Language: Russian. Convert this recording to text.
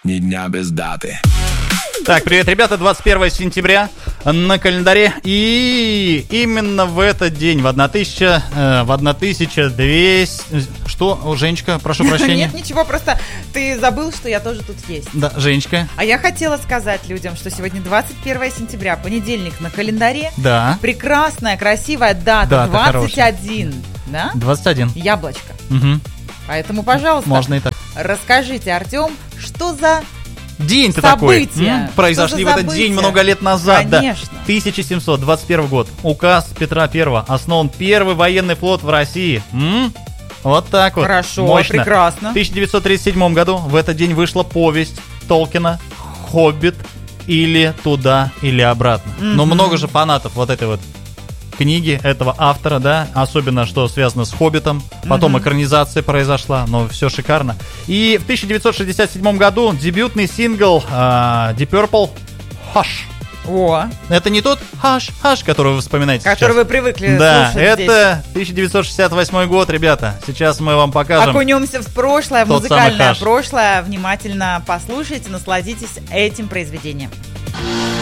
Ни дня без даты. Так, привет, ребята, 21 сентября на календаре. И именно в этот день, в 1200... Что, Женечка, прошу прощения? Нет, ничего, просто ты забыл, что я тоже тут есть. Да, Женечка. А я хотела сказать людям, что сегодня 21 сентября, понедельник на календаре. Да. Прекрасная, красивая дата, 21. Да? 21. Яблочко. Угу. Поэтому, пожалуйста, можно и так. Расскажите, Артем, что за... День-то такой произошли в этот события? день много лет назад. Конечно. Да. 1721 год. Указ Петра I. Основан первый военный флот в России. Вот так вот. Хорошо, мощно. прекрасно. В 1937 году в этот день вышла повесть Толкина «Хоббит» или «Туда, или обратно». Но много же фанатов вот этой вот книги этого автора, да, особенно что связано с «Хоббитом», потом экранизация произошла, но все шикарно. И в 1967 году дебютный сингл Deep Purple «Hush». О, Это не тот «Hush», который вы вспоминаете который сейчас. вы привыкли Да, слушать это 1968 год, ребята. Сейчас мы вам покажем. Окунемся в прошлое, в Тот самый музыкальное «Hush». прошлое. Внимательно послушайте, насладитесь этим произведением.